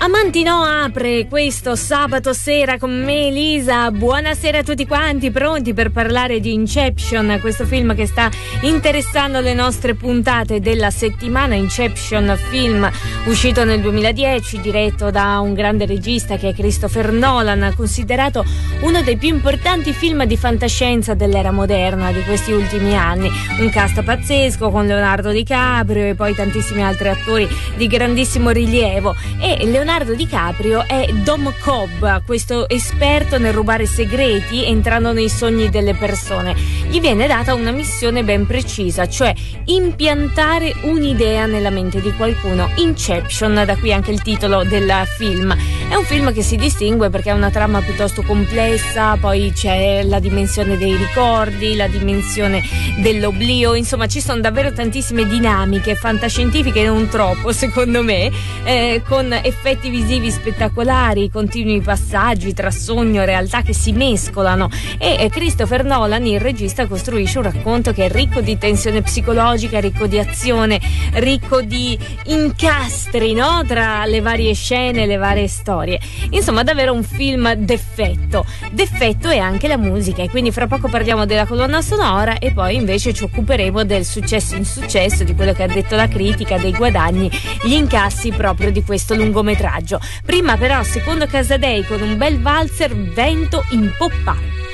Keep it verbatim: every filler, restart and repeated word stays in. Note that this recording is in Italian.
Amanti No apre questo sabato sera con me, Elisa. Buonasera a tutti quanti, pronti per parlare di Inception, questo film che sta interessando le nostre puntate della settimana. Inception, film uscito nel duemiladieci, diretto da un grande regista che è Christopher Nolan, considerato uno dei più importanti film di fantascienza dell'era moderna di questi ultimi anni. Un cast pazzesco con Leonardo DiCaprio e poi tantissimi altri attori di grandissimo rilievo. E Leonardo Leonardo DiCaprio è Dom Cobb, questo esperto nel rubare segreti entrando nei sogni delle persone. Gli viene data una missione ben precisa, cioè impiantare un'idea nella mente di qualcuno. Inception, da qui anche il titolo del film. È un film che si distingue perché ha una trama piuttosto complessa, poi c'è la dimensione dei ricordi, la dimensione dell'oblio, insomma ci sono davvero tantissime dinamiche fantascientifiche, non troppo secondo me, eh, con effetti visivi spettacolari, continui passaggi tra sogno e realtà che si mescolano, e Christopher Nolan, il regista, costruisce un racconto che è ricco di tensione psicologica, ricco di azione, ricco di incastri, no? Tra le varie scene, le varie storie. Insomma, davvero un film d'effetto. D'effetto è anche la musica, e quindi fra poco parliamo della colonna sonora e poi invece ci occuperemo del successo insuccesso, di quello che ha detto la critica, dei guadagni, gli incassi proprio di questo lungometraggio. Prima però, secondo Casadei, con un bel valzer, Vento in poppa.